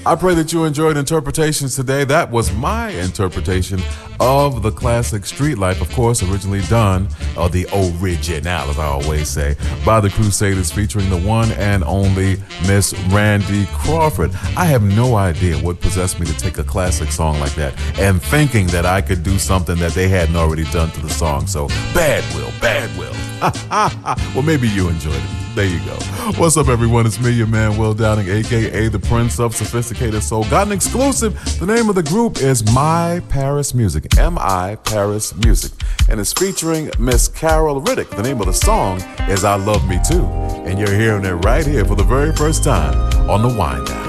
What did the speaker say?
I pray that you enjoyed interpretations today. That was my interpretation of the classic Street Life, of course, originally done, or the original, as I always say, by the Crusaders, featuring the one and only Miss Randy Crawford. I have no idea what possessed me to take a classic song like that and thinking that I could do something that they hadn't already done to the song. So, bad will. Well, maybe you enjoyed it. There you go. What's up, everyone? It's me, your man, Will Downing, a.k.a. the Prince of Sophisticated Soul. Got an exclusive. The name of the group is My Paris Music, M.I. Paris Music, and it's featuring Miss Carol Riddick. The name of the song is I Love Me Too, and you're hearing it right here for the very first time on The Wind Down.